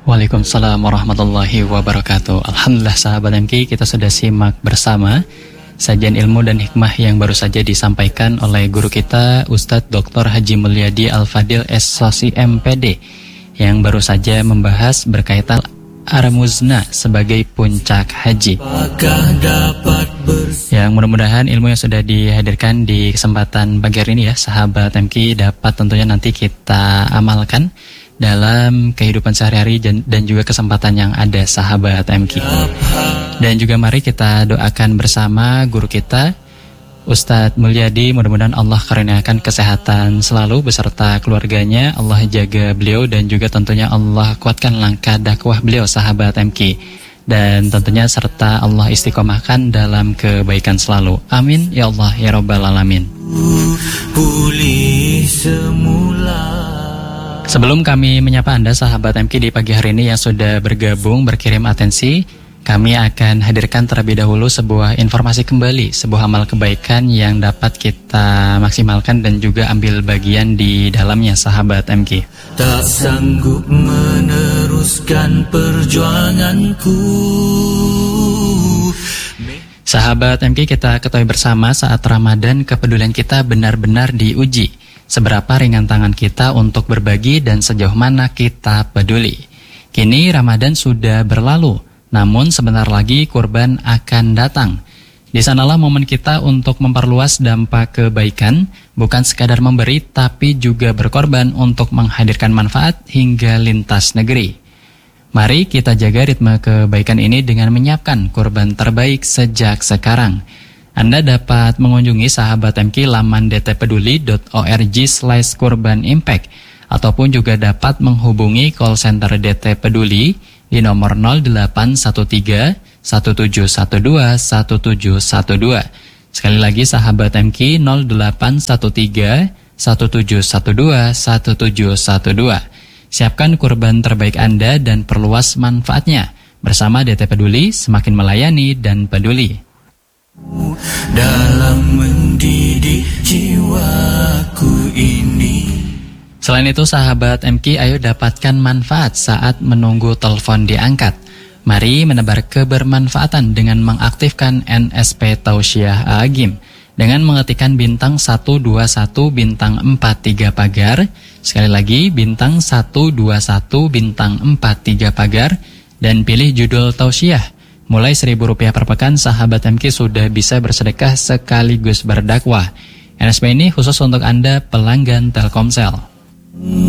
Waalaikumsalam warahmatullahi wabarakatuh. Alhamdulillah sahabat MK, kita sudah simak bersama sajian ilmu dan hikmah yang baru saja disampaikan oleh guru kita Ustadz Dr. Haji Mulyadi Al-Fadil SSosi MPD yang baru saja membahas berkaitan Ar-Muzna sebagai puncak haji. Yang mudah-mudahan ilmu yang sudah dihadirkan di kesempatan pagi hari ini ya sahabat MK dapat tentunya nanti kita amalkan dalam kehidupan sehari-hari dan juga kesempatan yang ada sahabat MK. Dan juga mari kita doakan bersama guru kita Ustadz Mulyadi, mudah-mudahan Allah karuniakan kesehatan selalu beserta keluarganya, Allah jaga beliau dan juga tentunya Allah kuatkan langkah dakwah beliau sahabat MK. Dan tentunya serta Allah istiqomahkan dalam kebaikan selalu. Amin ya Allah ya Rabbal Alamin. Pulih semula. Sebelum kami menyapa Anda sahabat MK di pagi hari ini yang sudah bergabung berkirim atensi, kami akan hadirkan terlebih dahulu sebuah informasi kembali, sebuah amal kebaikan yang dapat kita maksimalkan dan juga ambil bagian di dalamnya sahabat MK. Tak sanggup meneruskan perjuanganku. Sahabat MK, kita ketahui bersama saat Ramadan kepedulian kita benar-benar diuji. Seberapa ringan tangan kita untuk berbagi dan sejauh mana kita peduli. Kini Ramadan sudah berlalu, namun sebentar lagi kurban akan datang. Di sanalah momen kita untuk memperluas dampak kebaikan, bukan sekadar memberi tapi juga berkorban untuk menghadirkan manfaat hingga lintas negeri. Mari kita jaga ritme kebaikan ini dengan menyiapkan kurban terbaik sejak sekarang. Anda dapat mengunjungi sahabat MK laman dtpeduli.org/kurban impact ataupun juga dapat menghubungi call center DT Peduli di nomor 0813 1712 1712. Sekali lagi sahabat MK 0813 1712 1712. Siapkan kurban terbaik Anda dan perluas manfaatnya. Bersama DT Peduli semakin melayani dan peduli. Dalam mendidik jiwaku ini. Selain itu sahabat MK, ayo dapatkan manfaat saat menunggu telepon diangkat. Mari menebar kebermanfaatan dengan mengaktifkan NSP Tausiah Agim dengan mengetikkan bintang 121 bintang 43 pagar. Sekali lagi bintang 121 bintang 43 pagar dan pilih judul Tausiah. Mulai Rp1.000 per pekan, sahabat MK sudah bisa bersedekah sekaligus berdakwah. NSP ini khusus untuk Anda pelanggan Telkomsel.